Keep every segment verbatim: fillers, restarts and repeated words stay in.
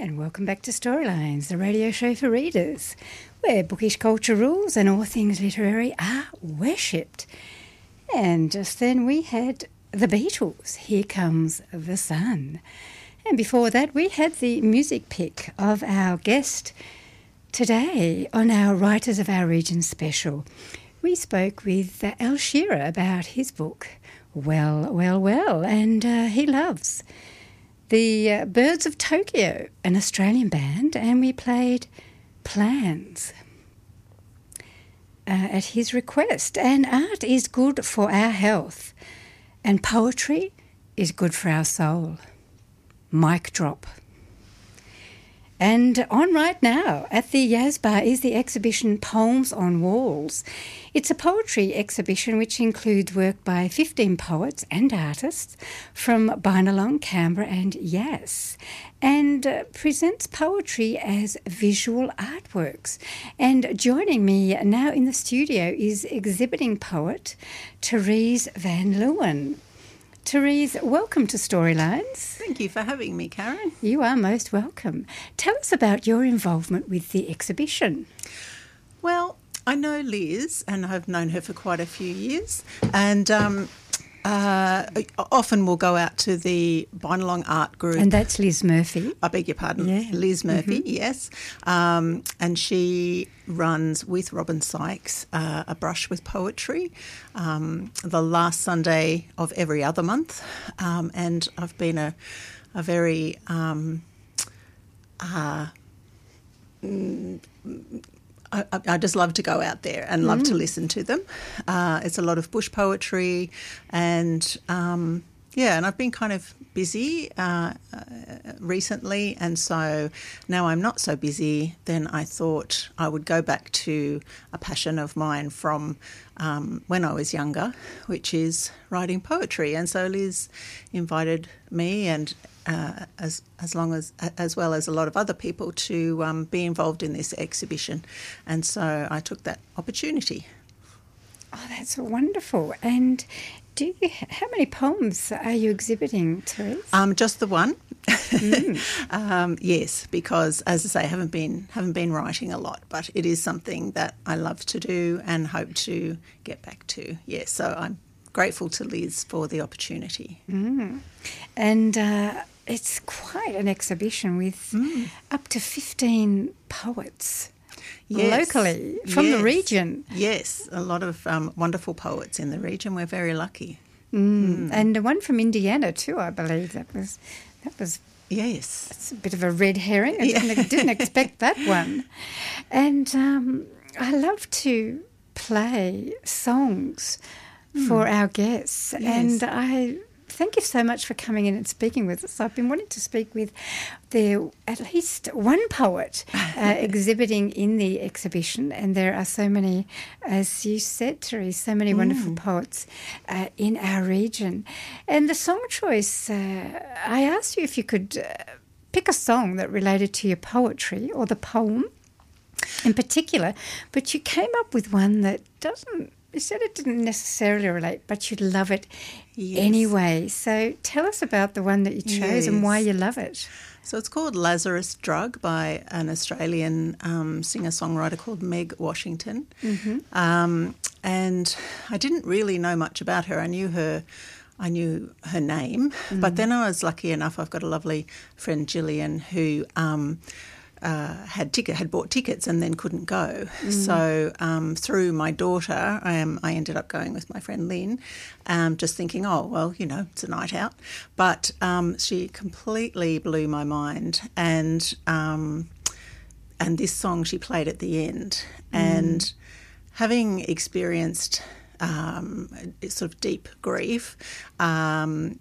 And welcome back to Storylines, the radio show for readers, where bookish culture rules and all things literary are worshipped. And just then we had the Beatles, Here Comes the Sun. And before that we had the music pick of our guest today on our Writers of Our Region special. We spoke with uh, Al Shearer about his book, Well, Well, Well, and uh, he loves the uh, Birds of Tokyo, an Australian band, and we played Plans uh, at his request. And art is good for our health, and poetry is good for our soul. Mic drop. And on right now at the Yazbar is the exhibition Poems on Walls. It's a poetry exhibition which includes work by fifteen poets and artists from Bynalong, Canberra and Yass, and uh, presents poetry as visual artworks. And joining me now in the studio is exhibiting poet Therese Van Leeuwen. Therese, welcome to Storylines. Thank you for having me, Karen. You are most welcome. Tell us about your involvement with the exhibition. Well, I know Liz, and I've known her for quite a few years, and um, uh, often we'll go out to the Bynalong Art Group. And that's Liz Murphy. I beg your pardon. Yeah. Liz Murphy, mm-hmm. yes. Um, and she runs with Robin Sykes uh, a brush with poetry um, the last Sunday of every other month. Um, and I've been a, a very... Um, uh, mm, I, I just love to go out there and love mm. to listen to them. Uh, it's a lot of bush poetry and, um, yeah, and I've been kind of busy uh, uh, recently, and so now I'm not so busy, then I thought I would go back to a passion of mine from um, when I was younger, which is writing poetry. And so Liz invited me and Uh, as as long as as well as a lot of other people to um, be involved in this exhibition, and so I took that opportunity. Oh, that's wonderful! And do you? How many poems are you exhibiting, Therese? Um, just the one. Mm. um, yes, because as I say, I haven't been haven't been writing a lot, but it is something that I love to do and hope to get back to. Yes, so I'm grateful to Liz for the opportunity. Mm. And. Uh, It's quite an exhibition with mm. up to fifteen poets yes. locally from yes. the region. Yes, a lot of um, wonderful poets in the region. We're very lucky. Mm. Mm. And one from Indiana too, I believe. That was that was yes. That's a bit of a red herring. I yeah. didn't, didn't expect that one. And um, I love to play songs mm. for our guests, yes. and I. Thank you so much for coming in and speaking with us. I've been wanting to speak with the at least one poet uh, exhibiting in the exhibition, and there are so many, as you said, Therese, so many mm. wonderful poets uh, in our region. And the song choice, uh, I asked you if you could uh, pick a song that related to your poetry or the poem in particular, but you came up with one that doesn't. You said it didn't necessarily relate, but you love it yes. anyway. So tell us about the one that you chose yes. and why you love it. So it's called Lazarus Drug by an Australian um, singer-songwriter called Meg Washington. Mm-hmm. Um, and I didn't really know much about her. I knew her I knew her name, mm. but then I was lucky enough, I've got a lovely friend, Gillian, who... Um, Uh, had ticket had bought tickets and then couldn't go. Mm. So um, through my daughter, um, I ended up going with my friend Lynn, um, just thinking, oh, well, you know, it's a night out. But um, she completely blew my mind. And um, and this song she played at the end. Mm. And having experienced um, sort of deep grief, um,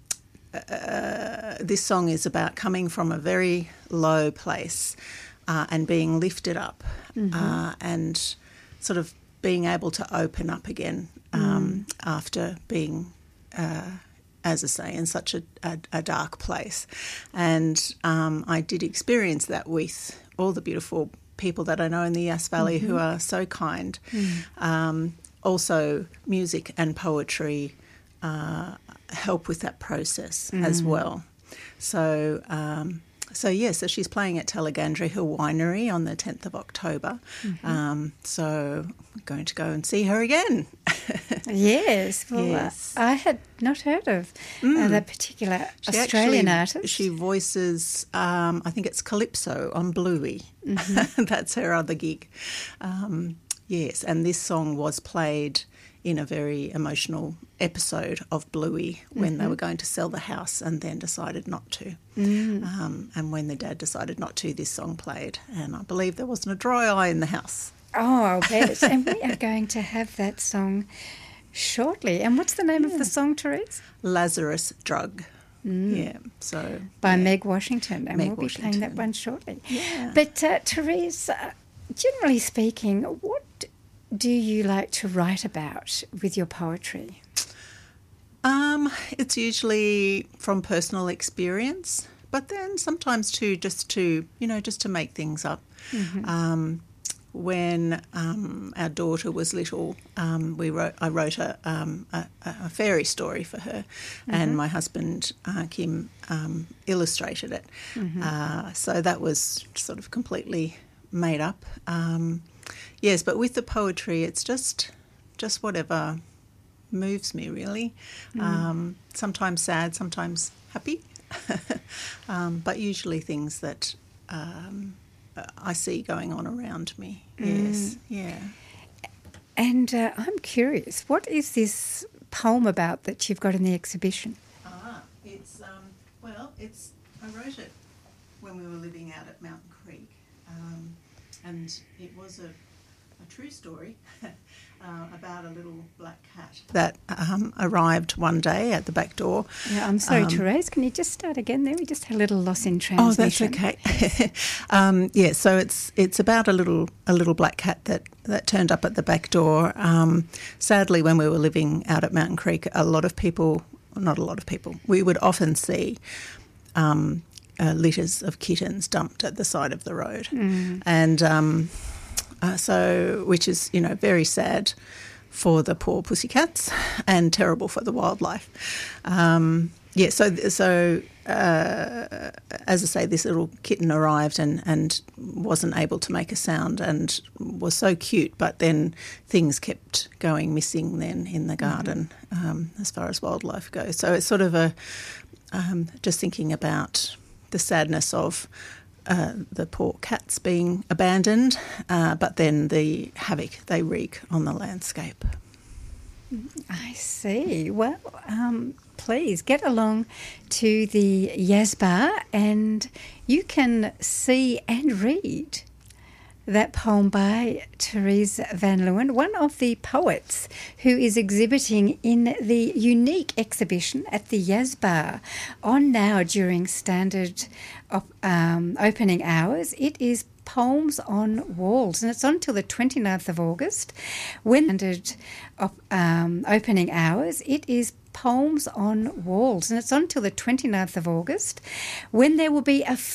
uh, this song is about coming from a very low place Uh, and being lifted up mm-hmm. uh, and sort of being able to open up again um, mm. after being, uh, as I say, in such a, a, a dark place. And um, I did experience that with all the beautiful people that I know in the Yass Valley mm-hmm. who are so kind. Mm. Um, also, music and poetry uh, help with that process mm. as well. So... Um, so, yeah, so she's playing at Talagandrihil Winery on the tenth of October. Mm-hmm. Um, so we're going to go and see her again. Yes. Well, yes. Uh, I had not heard of mm. uh, that particular she Australian actually, artist. She voices, um, I think it's Calypso on Bluey. Mm-hmm. That's her other gig. Um, yes, and this song was played in a very emotional episode of Bluey when mm-hmm. they were going to sell the house and then decided not to. Mm. Um, and when the dad decided not to, this song played. And I believe there wasn't a dry eye in the house. Oh, I'll bet. And we are going to have that song shortly. And what's the name yeah. of the song, Therese? Lazarus Drug. Mm. Yeah, so... By yeah. Meg Washington. And Meg we'll be Washington. playing that one shortly. Yeah. But, uh, Therese, uh, generally speaking, what do you like to write about with your poetry? Um, it's usually from personal experience, but then sometimes too just to, you know, just to make things up. Mm-hmm. Um, when um, our daughter was little, um, we wrote. I wrote a, um, a, a fairy story for her, mm-hmm. and my husband uh, Kim um, illustrated it. Mm-hmm. Uh, so that was sort of completely made up. Um, yes, but with the poetry, it's just just whatever moves me, really. Mm. Um, sometimes sad, sometimes happy, um, but usually things that um, I see going on around me. Mm. Yes, yeah. And uh, I'm curious, what is this poem about that you've got in the exhibition? Ah, it's, um, well, it's, I wrote it when we were living out at Mountain Creek, um, and it was a, a true story. Uh, about a little black cat that um, arrived one day at the back door. Yeah, I'm sorry, um, Therese, can you just start again there? We just had a little loss in transmission. Oh, that's okay. um, yeah, so it's it's about a little a little black cat that, that turned up at the back door. Um, sadly, when we were living out at Mountain Creek, a lot of people, not a lot of people, we would often see um, uh, litters of kittens dumped at the side of the road. Mm. And... Um, Uh, so, which is, you know, very sad for the poor pussycats and terrible for the wildlife. Um, yeah, so, so uh, as I say, this little kitten arrived and, and wasn't able to make a sound and was so cute, but then things kept going missing then in the garden mm-hmm. um, as far as wildlife goes. So it's sort of a, um, just thinking about the sadness of Uh, the poor cats being abandoned, uh, but then the havoc they wreak on the landscape. I see. Well, um, please get along to the Yazbar and you can see and read that poem by Therese Van Leeuwen, one of the poets who is exhibiting in the unique exhibition at the Yazbar on now during standard op- um, opening hours. It is Poems on Walls, and it's on till the twenty-ninth of August. When standard op- um, opening hours, it is Poems on Walls, and it's on till the twenty-ninth of August, when there will be a